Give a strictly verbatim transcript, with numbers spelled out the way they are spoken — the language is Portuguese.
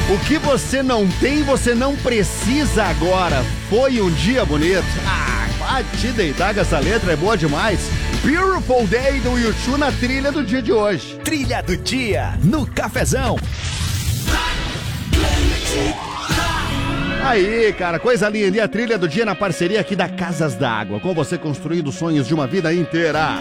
O que você não tem, você não precisa agora. Foi um dia bonito. Ah, vai te deitar que essa letra é boa demais. Beautiful Day do U dois na trilha do dia de hoje. Trilha do dia no Cafezão. Aí, cara, coisa linda. E a trilha do dia na parceria aqui da Casas da Água. Com você construindo sonhos de uma vida inteira.